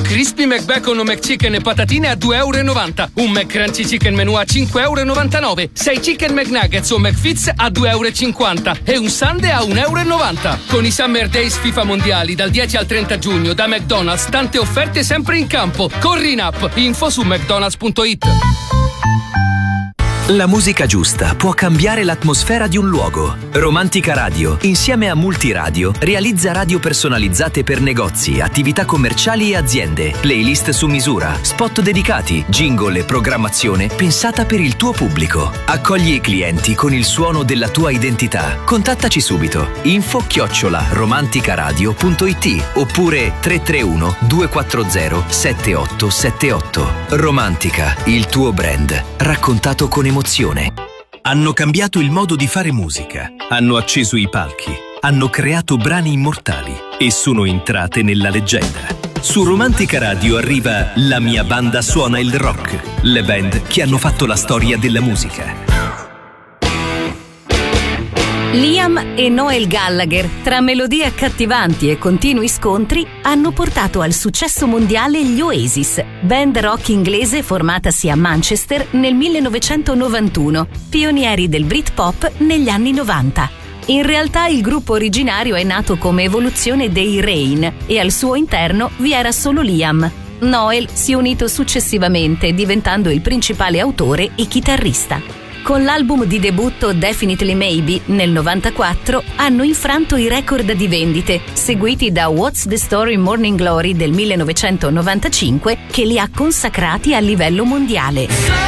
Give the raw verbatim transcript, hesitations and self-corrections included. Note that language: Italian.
Crispy McBacon o McChicken e patatine a due e novanta euro. Un McCrunchy Chicken Menù a cinque e novantanove euro. sei Chicken McNuggets o McFits a due e cinquanta euro. E un Sundae a un e novanta euro. Con i Summer Days FIFA Mondiali dal dieci al trenta giugno da McDonald's, tante offerte sempre in campo. Corri in app. Info su mcdonalds punto it. La musica giusta può cambiare l'atmosfera di un luogo. Romantica Radio, insieme a Multiradio, realizza radio personalizzate per negozi, attività commerciali e aziende, playlist su misura, spot dedicati, jingle e programmazione pensata per il tuo pubblico. Accogli i clienti con il suono della tua identità. Contattaci subito. Info chiocciola romanticaradio punto it oppure tre tre uno due quattro zero sette otto sette otto. Romantica, il tuo brand, raccontato con emozione. Hanno cambiato il modo di fare musica, hanno acceso i palchi, hanno creato brani immortali e sono entrate nella leggenda. Su Romantica Radio arriva La mia banda suona il rock, le band che hanno fatto la storia della musica. Liam e Noel Gallagher, tra melodie accattivanti e continui scontri, hanno portato al successo mondiale gli Oasis, band rock inglese formatasi a Manchester nel millenovecentonovantuno, pionieri del Britpop negli anni novanta. In realtà il gruppo originario è nato come evoluzione dei Rain e al suo interno vi era solo Liam. Noel si è unito successivamente, diventando il principale autore e chitarrista. Con l'album di debutto Definitely Maybe nel novantaquattro hanno infranto i record di vendite, seguiti da What's the Story Morning Glory del millenovecentonovantacinque, che li ha consacrati a livello mondiale.